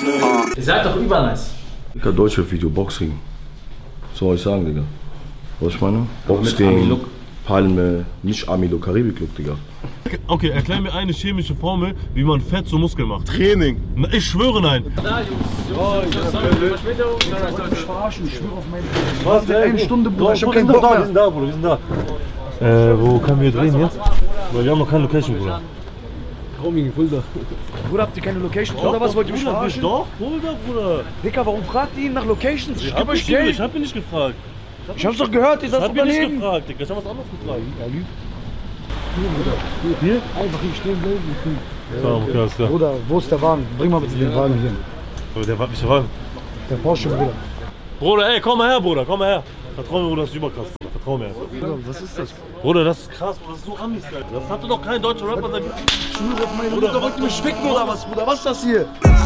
Ihr seid doch übernice. Digga, Deutschrap-Video, Boxring. Was soll ich sagen, Digga? Was ich meine? Boxring, Palme, nicht Ami-Look, Karibik-Look, Digga. Okay, erklär mir eine chemische Formel, wie man Fett zu Muskeln macht. Training. Na, ich schwöre nein. Da, Jungs. Ich verarschen, ich schwöre auf meine. Was? Eine Stunde, Bruder. Ich hab Wir keinen sind Bock da, wir mehr. sind da, Bruder, wir sind da. Wo können wir drehen jetzt? Weil wir haben noch keine Location, Bruder. Roaming, Fulda. Bruder, habt ihr keine Locations oder was? Wollt ihr mich verarschen? Doch, Fulda, Bruder. Dicker, warum fragt ihr ihn nach Locations? Ich geb euch Ich Geld. hab ihn nicht gefragt. Ich hab's doch gehört, ihr seid Ich hab ihn nicht Unternehmen. gefragt, Digga. Ich hab was anderes gefragt. Er lügt. Hier? Einfach hier stehen bleiben. Ja, okay, alles klar. Bruder, wo ist der Wagen? Bring mal bitte den Wagen hier. Aber der war nicht der Wagen. Der Porsche, Bruder. Bruder, ey, komm mal her, Bruder, komm mal her. Vertrau mir, Bruder, das ist überkrass. Vertrau mir einfach. Bruder, was ist das? Bruder, das ist krass, Bruder, das ist so Amis, Alter. Das hatte doch kein deutscher Rapper. Ich schwöre auf meine Mutter, wollt ihr mich ficken oder was, Bruder? Was ist das hier?